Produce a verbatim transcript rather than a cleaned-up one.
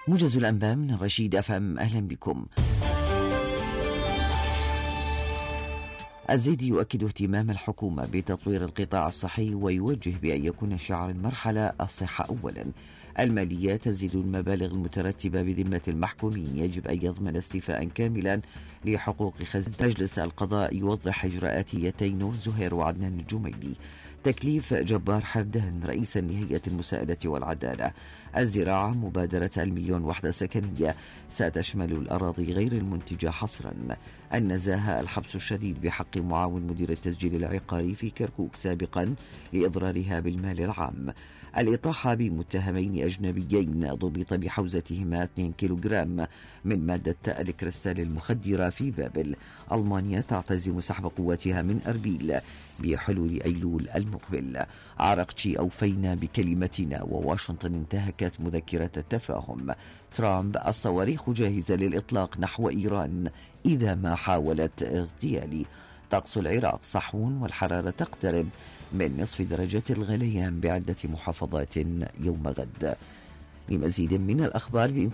موجز الأنباء من رشيد أف أم، أهلا بكم. الزيدي يؤكد اهتمام الحكومة بتطوير القطاع الصحي ويوجه بأن يكون شعار المرحلة الصحة أولا. المالية تزيد المبالغ المترتبة بذمة المحكومين، يجب أن يضمن استيفاء كاملا لحقوق خزنة. مجلس القضاء يوضح إجراءات تينور زهير وعدنان الجميلي. تكليف جبار حمدان رئيسا لهيئة المساءلة والعدالة. الزراعة مبادرة المليون وحدة سكنية ستشمل الأراضي غير المنتجة حصرا. النزاهة الحبس الشديد بحق معاون مدير التسجيل العقاري في كركوك سابقا لإضرارها بالمال العام. الإطاحة بمتهمين أجنبيين ضبط بحوزتهما اثنين كيلوغرام من مادة الكريستال المخدرة في بابل. ألمانيا تعتزم سحب قواتها من أربيل بحلول أيلول المقبل. عرقتشي أوفينا بكلمتنا، وواشنطن انتهكت مذكرة التفاهم. ترامب الصواريخ جاهزة للإطلاق نحو إيران إذا ما حاولت اغتيالي. طقس العراق صحو والحرارة تقترب من نصف درجة الغليان بعدة محافظات يوم غد. لمزيد من الأخبار